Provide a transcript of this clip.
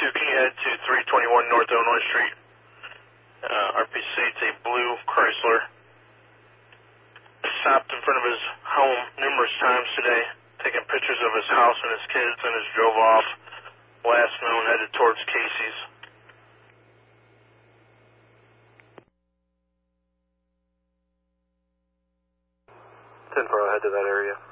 can you head to 321 North Illinois Street? RPC, it's a blue Chrysler. Stopped in front of his home numerous times today, taking pictures of his house and his kids, and has drove off. Last known headed towards Casey's. 10-4, I'll head to that area.